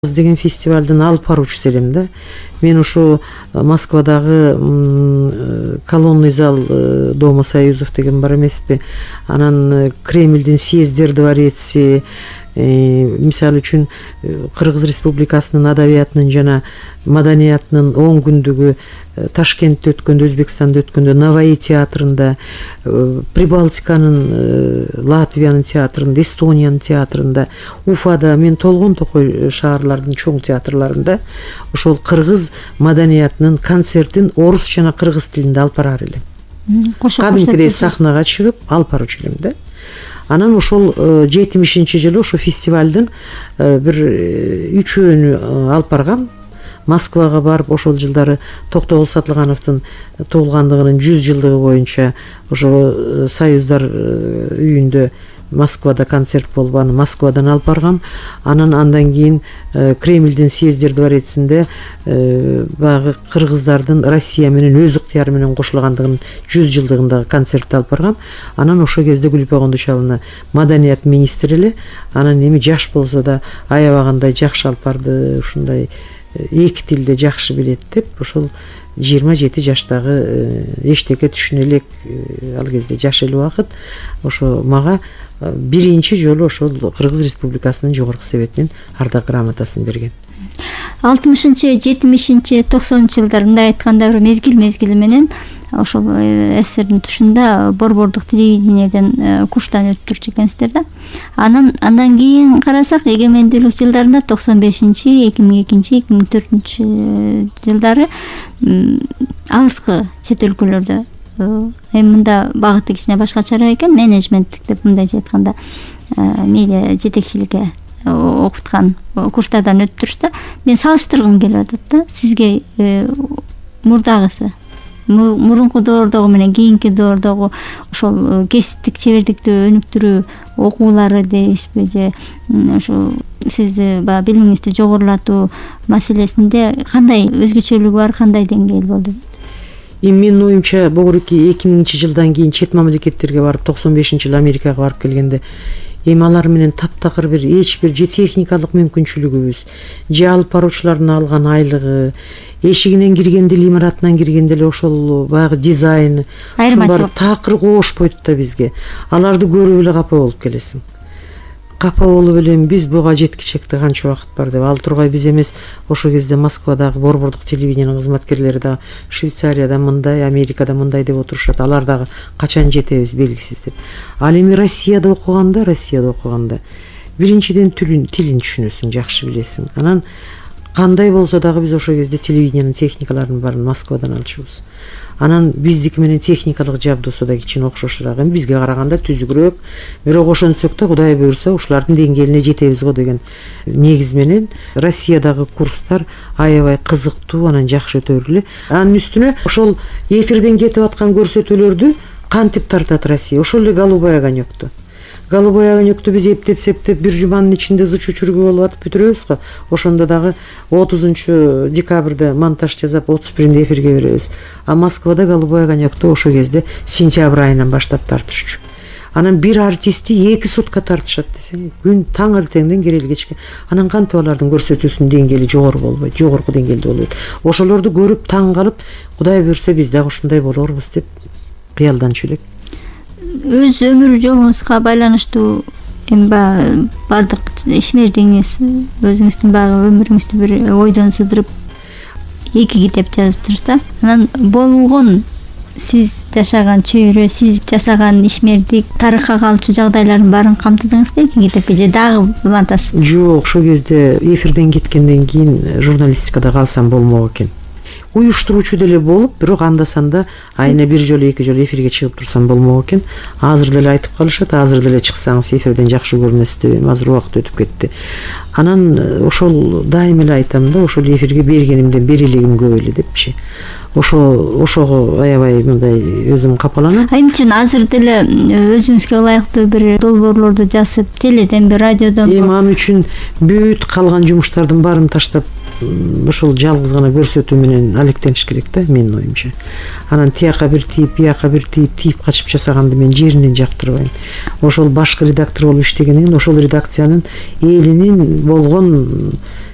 деген фестивалдын алып баруучусу элем да. Мен ушу Москвадагы колонный зал Дома Союзов деген бар эмеспи. Анан Кремльдин съездер двореци, мисалы үчүн Кыргыз Республикасынын адабиятынын жана маданиятынын 10 күндүгү Ташкентте өткөндө, Өзбекстанда өткөндө, Наваи театрында, Прибалтиканын, Латвиянын театрында, Эстониянын театрында, Уфада, мен толгон токой шаарлардын чоң театрларында ошол кыргыз маданиятынын концертин орус жана кыргыз тилинде алып барар элем. Кадимкидей сахнага чыгып алып барчу элем да. Анан ошол 70-жылы ошо фестивалдын бир үчөөнү алып баргам. Москвага барып, ошол жылдары Токтогул Сатылгановдун туулгандыгынын 100 жылдыгы боюнча ошо Союздар үйүндө Москвада концерт болуп, аны Москвадан алып баргам. Анан андан кийин Кремльдин съездер дворецинде баягы кыргыздардын Россия менен өз ыктыяры менен кошулгандыгынын 100 жылдыгындагы концертти алып баргам. Анан ошол кезде Гүлүпэ Кондучаловна маданият министри эле. Анан эми жаш болсо да аябагандай жакшы алып барды, ушундай эки тилде жакшы билет деп, ошол 27 жаштагы эчтеке түшүнө элек, ал кезде жаш эле убакыт, ошо мага биринчи жолу ошол Кыргыз Республикасынын жогорку советинин ардак грамотасын берген. 60-70, 90 жылдар мындай айтканда бир мезгил менен ошол СССРдин тушунда борбордук телевидениеден курстан өтүп турчу экенсиздер да. Андан кийин карасак, эгемендүүлүк жылдарында 95, 2002, 2004 жылдары алыскы чет өлкөлөрдө эми мында багыты кичине башкачараак экен, менеджменттик деп мындайча айтканда медиа жетекчиликке окуткан курстардан өтүп турса, мен салыштыргым келип атат да сизге мурдагысы, мурунку доордогу менен кийинки доордогу ошол кесиптик чебердикти өнүктүрүү окуулары дейсизби же ошо сизди баягы билимиңизди жогорулатуу маселесинде кандай өзгөчөлүгү бар, кандай деңгээл болду? Менин оюмча Богуреки 2000 жылдан кийин чет мамлекеттерге барып, 95-жылы Америкага барып келгенде, эми алар менен таптакыр бир эч бир же техникалык мүмкүнчүлүгүбүз, же алып баруучулардын алган айлыгы, эшигинен киргенде, имаратынан киргенде эле ошол баягы дизайны айырмачылык такыр кошпойт да бизге. Аларды көрүп эле капа болуп келесиң. Капа болуп эле биз буга жеткичекте канча убакыт бар деп. Ал тургай биз эмес, ошол кезде Москвадагы борбордук телевидениянын кызматкерлери да Швейцарияда мындай, Америкада мындай деп отурушат. Алар дагы качан жетебиз белгисиз деп. Ал эми Россияда окуганда биринчиден тилин түшүнөсүң, жакшы билесиң. Анан кандай болсо дагы биз ошол кезде телевидениянын техникаларынын баарын Москвадан алчубуз. Анан биздики менен техникалык жабдуусу да кичине окшошураак, эми бизге караганда түзүгүрөөк. Бирок ошентсек да Кудай буйрса ушулардын деңгээлине жетебиз го деген негиз менен Россиядагы курстар аябай кызыктуу, анан жакшы өтөрүлө. Анын үстүнө ошол эфирден кетип аткан көрсөтүүлөрдү кантип тартат Россия? Ошол эле голубой огонёкту. Голубой огонёкту биз эптеп бир жуманын ичинде зычу чүргү болуп атып бүтүрөбүз го. Ошондо дагы 30 декабрда монтаж жасап 31-нде эфирге беребиз. А Москвада голубой огонёкту ошол кезде сентябрь айынан баштап тартышчу. Анан бир артистти 2 сутка тартышат десең, күн таң эртеңден кирели кечке. Анан кантип алардын көрсөтүүсүнүн деңгээли жогору болбойт, жогорку деңгээлде болбойт. Ошолорду көрүп таң калып, Кудай буйрса биз дагы ушундай болорбуз деп кыялданчу элек. Өз өмүр жолуңузга байланыштуу эми бардык ишмердиңиз, өзүңүздүн баягы өмүрүңүздү бир ойдон сыдырып 2 китеп жазыптырсыз да. Анан болгон сиз жашаган чөйрө, сиз жасаган ишмердик, тарыхка калчу жагдайлардын баарын камтыдыңызбы 2 китепке же дагы улантасыз? Жок, ошол кезде эфирден кеткенден кийин журналистикада калсам болмок экен. Уюштуруучу деле болуп, бирок анда-санда айына 1 жолу 2 жолу эфирге чыгып турсам болмок экен. Азыр деле айтып калышат, азыр деле чыксаңыз эфирден жакшы көрүнөсүз деп, азыр убакыт өтүп кетти. Анан ошол дайыма эле айтам да, ошол эфирге бергенимден бери элегим көп эле депчи. Ошого аябай мындай өзүм капаланам. Эми үчүн азыр деле өзүңүзгө ылайыктуу бир долбоорлорду жазып, теледен, радиодон. Эми ан үчүн бүт калган жумуштардын баарын таштап ошол жалгыз гана көрсөтүү менен алектениш керек да, менин оюмча. Анан тияка бир тийип, бияка бир тийип качып жасаганды мен жеринен жактырбайм. Ошол башкы редактор болуп иштегенден кийин ошол редакциянын элинин болгон